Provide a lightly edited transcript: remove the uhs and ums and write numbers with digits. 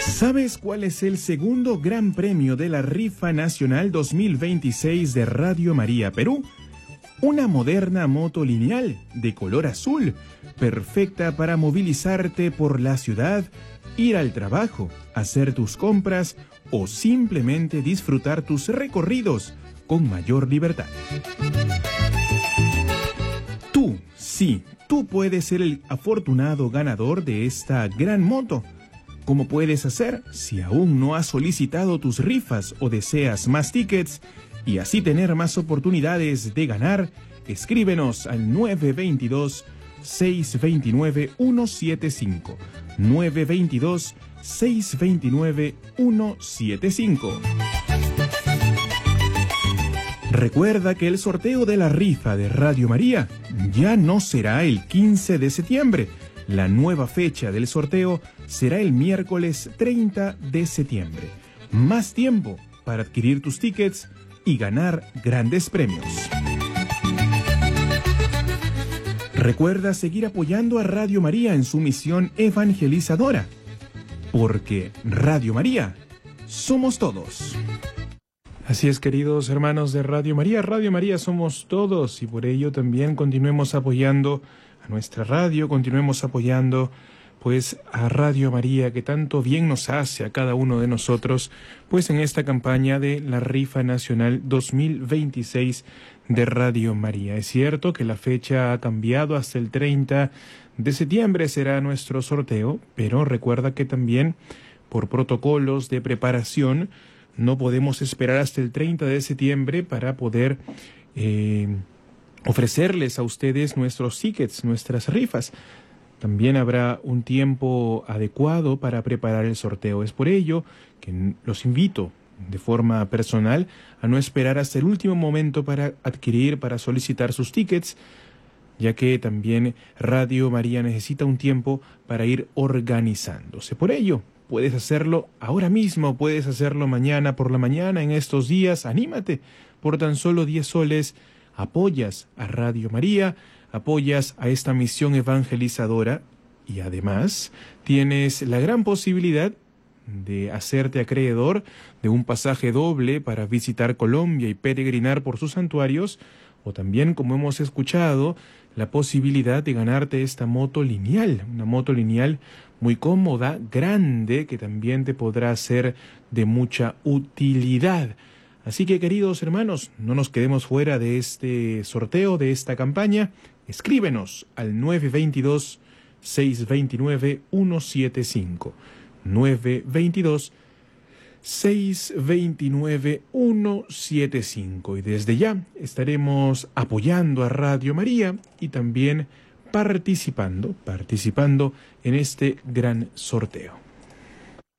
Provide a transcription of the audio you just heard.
¿Sabes cuál es el segundo gran premio de la Rifa Nacional 2026 de Radio María Perú? Una moderna moto lineal de color azul, perfecta para movilizarte por la ciudad, ir al trabajo, hacer tus compras o simplemente disfrutar tus recorridos con mayor libertad. Tú puedes ser el afortunado ganador de esta gran moto. ¿Cómo puedes hacer? Si aún no has solicitado tus rifas o deseas más tickets y así tener más oportunidades de ganar, escríbenos al 922-629-175. 922-629-175. Recuerda que el sorteo de la rifa de Radio María ya no será el 15 de septiembre. La nueva fecha del sorteo será el miércoles 30 de septiembre. Más tiempo para adquirir tus tickets y ganar grandes premios. Recuerda seguir apoyando a Radio María en su misión evangelizadora, porque Radio María somos todos. Así es, queridos hermanos de Radio María somos todos, y por ello también continuemos apoyando a nuestra radio, continuemos apoyando pues a Radio María, que tanto bien nos hace a cada uno de nosotros, pues en esta campaña de la Rifa Nacional 2026 de Radio María. Es cierto que la fecha ha cambiado, hasta el 30 de septiembre será nuestro sorteo, pero recuerda que también por protocolos de preparación no podemos esperar hasta el 30 de septiembre para poder ofrecerles a ustedes nuestros tickets, nuestras rifas. También habrá un tiempo adecuado para preparar el sorteo. Es por ello que los invito de forma personal a no esperar hasta el último momento para adquirir, para solicitar sus tickets, ya que también Radio María necesita un tiempo para ir organizándose. Por ello, puedes hacerlo ahora mismo, puedes hacerlo mañana por la mañana, en estos días. Anímate, por tan solo 10 soles apoyas a Radio María, apoyas a esta misión evangelizadora y además tienes la gran posibilidad de hacerte acreedor de un pasaje doble para visitar Colombia y peregrinar por sus santuarios, o también, como hemos escuchado, la posibilidad de ganarte esta moto lineal, una moto lineal muy cómoda, grande, que también te podrá ser de mucha utilidad. Así que, queridos hermanos, no nos quedemos fuera de este sorteo, de esta campaña. Escríbenos al 922-629-175. 922-629-175. Y desde ya estaremos apoyando a Radio María y también participando en este gran sorteo.